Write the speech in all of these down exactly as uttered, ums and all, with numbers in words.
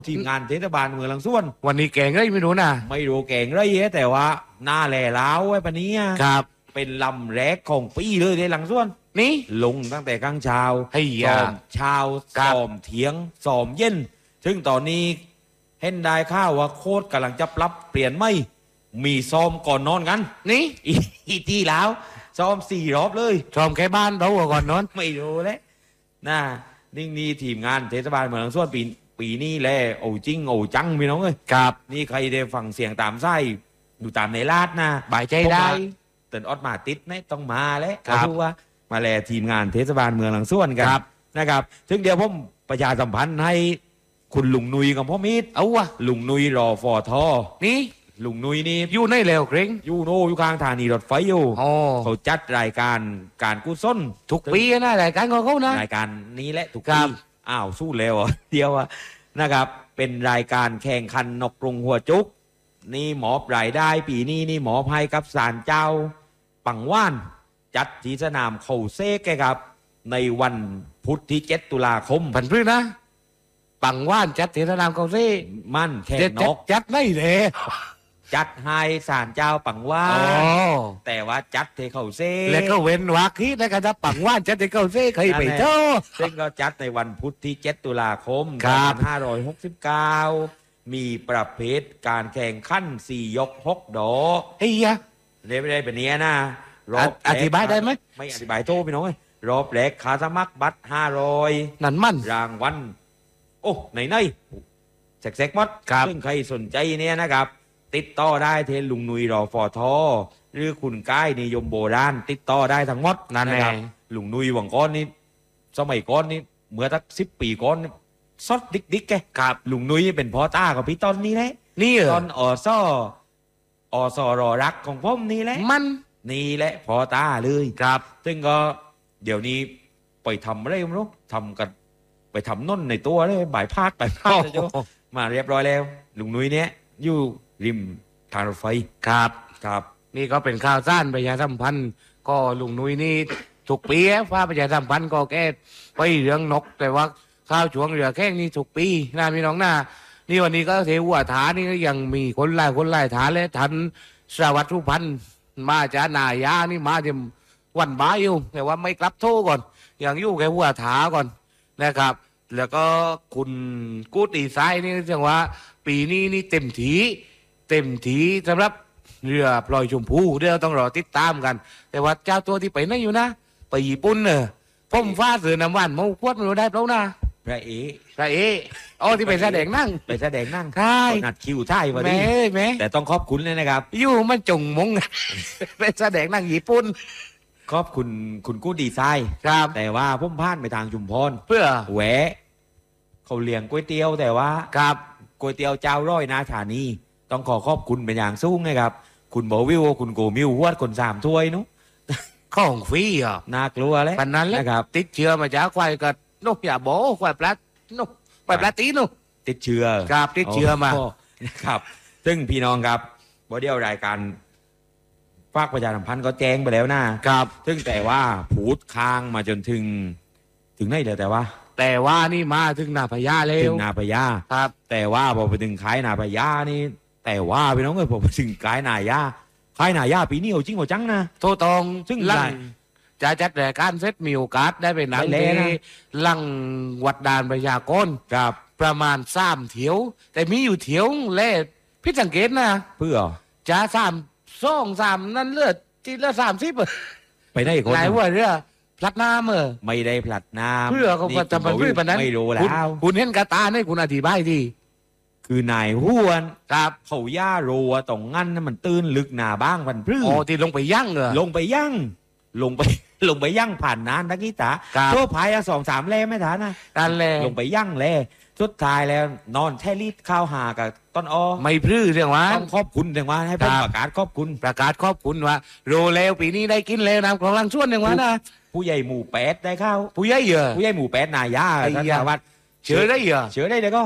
ทีมงานเทศบาลเมืองหลังส่วนวันนี้แกงได้ไม่รู้นะไม่รู้แก่งไรเยแต่ว่าหน้าแหล่ล้าวไว้ปะเนี้ยครับเป็นลำแรกของปีเลยในหลังส่วนนี่ลงตั้งแต่กลางเช้าให้ยาซ้อมเช้าซ้อมเถียงซ้อมเย็นซึ่งตอนนี้เห็นได้ข่าวว่าโค้ชกำลังจะปรับเปลี่ยนไม่มีซ้อมก่อนนอนกันนี่อีอีทีแล้วซ้อมสี่รอบเลยซ้อมแค่บ้านเราก่อนนอนไม่รู้แล้วน่านิ่งนี่ทีมงานเทศบาลเมืองหลังส่วนปีปีนี้แหละโอ้จริงโอ้จังพี่น้องเอ้ยครับนี่ใครได้ฟังเสียงตามไส้ดูตามในลาดนะบายใจได้เตือนออดมาติดนะต้องมาแล้วครับดูว่ามาแลทีมงานเทศบาลเมืองหลังส่วนกันนะครับถึงเดี๋ยวผมประชาสัมพันธ์ให้คุณลุงนุยกับพ่อมิตรเอาวะลุงนุยรอฟอทอนี่ลุงนุยนี่อยู่ในแล้วเกรงอยู่โนอยู่ข้างฐานีรถไฟอยู่เขาจัดรายการการกุศลทุกปีนะรายการของเขานะรายการนี้แหละทุกปีอ้าวสู้แล้วเดียวนะครับเป็นรายการแข่งขันนกกรงหัวจุกนี่หมอบรายได้ปีนี้นี่หมอบให้กับศาลเจ้าปังว่านจัดที่สนามเขาเซกครับในวันพุธที่เจ็ดตุลาคมผันพื้นนะปังว่านจัดที่สนามเขาเซมันแข่งนกจัดไม่เลยจัดให้ศาลเจ้าปังว่านแต่ว่าจัดที่เขาเซแล้วก็เว้นวักที่นะครับถ้าปังว่านจัดที่เขาเซเคยไปเท่าซึ่งก็จัดในวันพุธที่เจ็ดตุลาคมสองพันห้าร้อยหกสิบเก้ามีประเภทการแข่งขันสี่ยกหกดอกเฮียเรียบได้แบบนี้นะรอบอธิบายได้ไหมไม่อธิบายโทษพี่น้องรอบแรกขาสมัครบัตรห้าร้อยนั่นมันรางวัลโอ้ไหนไหนแสกๆมัดซึ่งใครสนใจเนี่ยนะครับติดต่อได้เทลุงนุยรอฟอทอหรือคุณก้ายนิยมโบราณติดต่อได้ทั้งหมดนั่นเองลุงนุยหวังก้อนนี่สมัยก้อนนี่เมื่อสักสิบปีก้อนซอดดิกดิกแกครับลุงนุยเป็นพ่อตากับพี่ต้นนี่แหละนี่ตอนอซออสอรอรักของผมนี่แหละมันนี่แหละพ่อตาเลยครับซึ่งก็เดี๋ยวนี้ไปทำอะไรไม่รู้ทำกันไปทำน้นในตัวเลยบ่ายพาดบ่ายพาดเลยมาเรียบร้อยแล้วลุงนุยเนี้ยอยู่ริมทางรถไฟครับครับนี่ก็เป็นข่าวสั้นประชาสัมพันธ์ก็ลุงนุยนี่ถูกปีฟ้าประชาสัมพันธ์ก็แก้ไปเรื่องนกแต่ว่าข้าวช่วงเรือแข้งนี่ถูกปีนะพี่น้องหน้านี่วันนี้ก็เทวัวฐานนี่ก็ยังมีคนไล่คนไล่ฐานและทันสวัสดิ์ทุพันธ์มาจากนายานี่มาจะวันบ้าอยู่แต่ว่าไม่กลับโทษก่อนยังอยู่แค่หัวฐาก่อนนะครับแล้วก็คุณกูตีไซนี่จังว่าปีนี้นี่เต็มทีเต็มทีสำหรับเรือพลอยชมพูเดี๋ยวต้องรอติดตามกันแต่ว่าเจ้าตัวที่ไปนั่นอยู่นะไปญี่ปุ่นเนอะผมฟ้าเสือน้ำหวานมงคดมันได้เปล่านะพระเอพระเออ๋อที่ไปแสดงนั่งไปแสดงนั่งใช่นัดคิวใช่วันนี้แม่แต่ต้องขอบคุณเลยนะครับอยู่มันจงมงไปแสดงนั่งญี่ปุ่นขอบคุณคุณกู้ดีไซน์ครับแต่ว่าพุ่มพลาดไปทางชุมพรเพื่อแหวะเขาเลี้ยงก๋วยเตี๋ยวแต่ว่าครับก๋วยเตี๋ยวเจ้าร้อยนาชานีต้องขอขอบคุณเป็นอย่างสูงนะครับคุณโบวิวคุณโกมิวหวดคนสามถ้วยนุ๊ของฟรีอ่ะน่ากลัวเลยปันนั้นเลยครับติดเชื้อมาจากควายกัดนุ๊กอย่าโบ้ควายปลานุ๊กควายปลาตีนุ๊กติดเชื้อครับติดเชื้อมาครับซึ่งพี่น้องครับบอเดียวรายการภาคประชาสัมพันธ์ก็แจ้งไปแล้วนะครับซึ่งแต่ว่าผูดค้างมาจนถึงถึงไหนเลยแต่ว่าแต่ว่านี่มาถึงนาพญาแล้วถึงนาพญาครับแต่ว่าพอไปถึงขายนาพญานี่แต่ว่าพี่น้องเอ้ยพอไปถึงขายนายาขายนายาปีนี้เอาจริงเอาจังนะโทตองซึ่งลังจะจัดรายการเซตมีโอกาสได้ไปหนังที่ลังวัดดานประยากรครับประมาณสามเถียวแต่มีอยู่เถียวเล่พี่สังเกตนะเพื่อจะสามสองสามนั่นเลือดจีเลือดสามสิบไปได้คนไหนว่าเรือพลัดน้ำเออไม่ได้พลัดน้ำเพื่อเขาจะมันเพื่อปนั้นไม่รู้แล้วคุณเห็นกระตาให้คุณอธิบายทีคือนายห้วนครับเขาย่าโรัวตรงงั้นนั่นมันตื้นลึกหนาบ้างพันพื้นโอ้ที่ลงไปยั่งเหรอลงไปยั่งลงไปลงไปยั่งผ่านน้ำตะกี้ตาโทษพายสองสามแล่ไม่ฐานนะนั่นแหละลงไปยั่งแล่สุดท้ายแล้วนอนแช่รีดข้าวหากับต้นอ้อไม่พลื้เรื่องว่าต้องขอบคุณเรื่องว่าให้ผมประกาศขอบคุณประกาศขอบคุณว่าโรแล้วปีนี้ได้กินแล้วน้ำของลังส่วนเรื่องว่านะผู้ใหญ่หมู่แปดได้ข้าวผู้ใหญ่เหรอผู้ใหญ่หมู่แปดนายาท่านสวัสดิ์เชื่อได้เหรอเชื่อได้เลยก็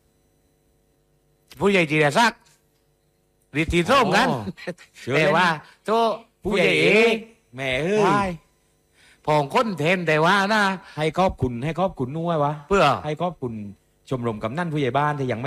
ผู้ใหญ่จีรศักดิ์ฤทธิ์ส้มกันแต่ว่าโตผู้ใหญ่เอกแม่เฮ้ยพองค้นเทนแต่ว่านะให้ขอบคุณให้ขอบคุณนู้นวะเพื่อให้ขอบคุณชมรมกำนันผู้ใหญ่บ้านที่ยัง